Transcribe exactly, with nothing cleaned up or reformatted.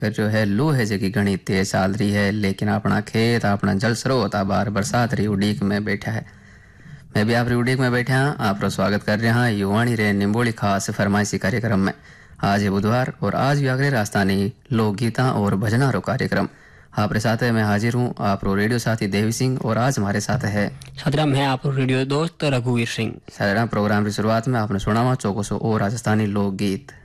फिर जो है लू है जगी घनी तेज चल रही है, लेकिन अपना खेत अपना जल स्रोत बार बरसात री उड़ीक में बैठा है। मैं भी आप री उड़ीक में बैठा हाँ, आपका स्वागत कर रहा हाँ युवाणी रे निम्बोली खास फरमाइशी कार्यक्रम में। आज है बुधवार और आज भी अगले राजस्थानी लोकगीता और भजनारो कार्यक्रम आपके साथ है। मैं हाजिर हूँ आप रेडियो साथी देवी सिंह और आज हमारे साथ है सदराम है आप रेडियो दोस्त रघुवीर सिंह। सदराम प्रोग्राम की शुरुआत में आपने सुना हुआ चौको सौ और राजस्थानी लोकगीत।